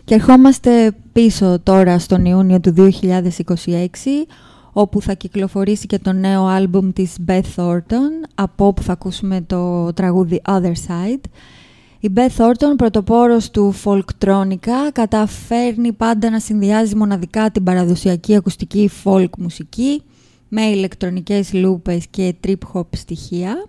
Και ερχόμαστε πίσω τώρα στον Ιούνιο του 2026, όπου θα κυκλοφορήσει και το νέο άλμπουμ της Beth Orton, από όπου θα ακούσουμε το τραγούδι Other Side. Η Beth Orton, πρωτοπόρος του Folktronica, καταφέρνει πάντα να συνδυάζει μοναδικά την παραδοσιακή ακουστική folk μουσική με ηλεκτρονικές λούπες και trip-hop στοιχεία.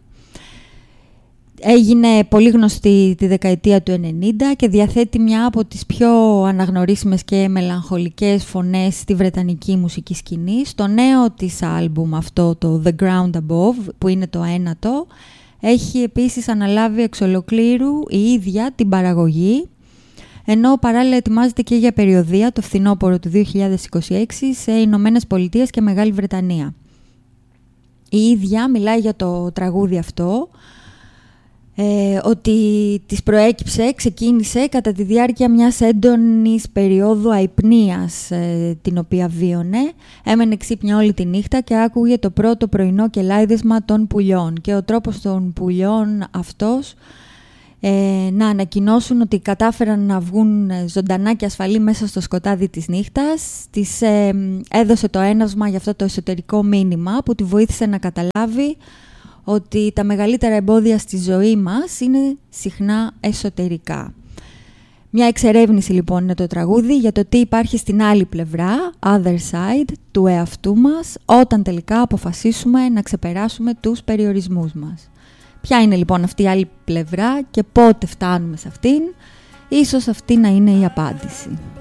Έγινε πολύ γνωστή τη δεκαετία του 90 και διαθέτει μια από τις πιο αναγνωρίσιμες και μελαγχολικές φωνές στη βρετανική μουσική σκηνή. Στο νέο της άλμπουμ αυτό, το The Ground Above, που είναι το ένατο, έχει επίσης αναλάβει εξ ολοκλήρου η ίδια την παραγωγή, ενώ παράλληλα ετοιμάζεται και για περιοδεία το φθινόπωρο του 2026 σε Ηνωμένες Πολιτείες και Μεγάλη Βρετανία. Η ίδια μιλάει για το τραγούδι αυτό, ότι της ξεκίνησε κατά τη διάρκεια μιας έντονης περίοδου αϊπνίας την οποία βίωνε. Έμενε ξύπνια όλη τη νύχτα και άκουγε το πρώτο πρωινό κελάιδισμα των πουλιών και ο τρόπος των πουλιών αυτός να ανακοινώσουν ότι κατάφεραν να βγουν ζωντανά και ασφαλή μέσα στο σκοτάδι της νύχτας, της έδωσε το έναυσμα για αυτό το εσωτερικό μήνυμα που τη βοήθησε να καταλάβει ότι τα μεγαλύτερα εμπόδια στη ζωή μας είναι συχνά εσωτερικά. Μια εξερεύνηση λοιπόν είναι το τραγούδι για το τι υπάρχει στην άλλη πλευρά, other side, του εαυτού μας, όταν τελικά αποφασίσουμε να ξεπεράσουμε τους περιορισμούς μας. Ποια είναι λοιπόν αυτή η άλλη πλευρά και πότε φτάνουμε σε αυτήν, ίσως αυτή να είναι η απάντηση.